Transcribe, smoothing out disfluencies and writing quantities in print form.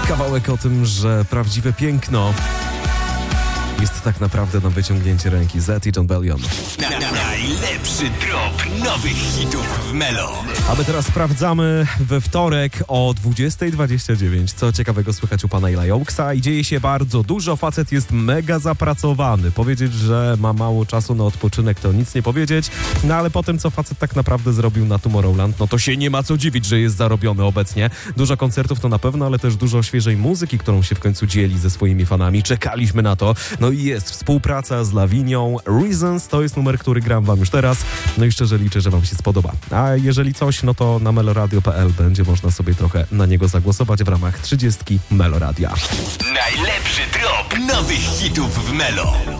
Kawałek o tym, że prawdziwe piękno jest tak naprawdę na wyciągnięcie ręki. Zet i Jon Bellion. Najlepszy drop nowych hitów w Melo. A my teraz sprawdzamy we wtorek o 20:29. Co ciekawego słychać u pana Ila Oaksa i dzieje się bardzo dużo. Facet jest mega zapracowany. Powiedzieć, że ma mało czasu na odpoczynek, to nic nie powiedzieć. No ale po tym, co facet tak naprawdę zrobił na Tomorrowland, no to się nie ma co dziwić, że jest zarobiony obecnie. Dużo koncertów to na pewno, ale też dużo świeżej muzyki, którą się w końcu dzieli ze swoimi fanami. Czekaliśmy na to. No i jest współpraca z Lawinią. Reasons to jest numer, który gram wam już teraz. No i szczerze liczę, że wam się spodoba. A jeżeli coś, no to na meloradio.pl będzie można sobie trochę na niego zagłosować w ramach 30 Meloradia. Najlepszy drop nowych hitów w Melo.